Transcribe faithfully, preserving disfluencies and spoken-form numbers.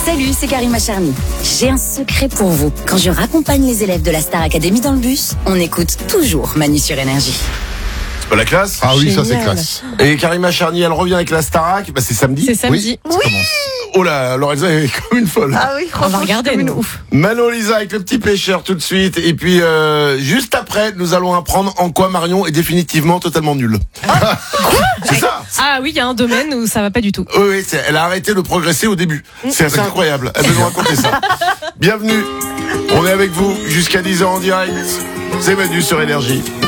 Salut, c'est Karima Charny. J'ai un secret pour vous. Quand je raccompagne les élèves de la Star Academy dans le bus, on écoute toujours Manu sur Énergie. C'est pas la classe? Ah oui, Génial. ça c'est classe. Et Karima Charny, elle revient avec la Starac. Bah, c'est samedi. C'est samedi. Oui. Oh là, alors Elsa est comme une folle. Ah oui, On va franchement, regarder, c'est comme une nous. ouf. Manon Lisa avec le petit pêcheur tout de suite. Et puis, euh, juste après, nous allons apprendre en quoi Marion est définitivement totalement nulle. C'est ça? Ah oui, il y a un domaine où ça va pas du tout. Oui, oui, c'est- elle a arrêté de progresser au début. C'est assez incroyable. Elle veut nous raconter ça. Bienvenue. On est avec vous jusqu'à dix heures en direct. C'est Manu sur Énergie.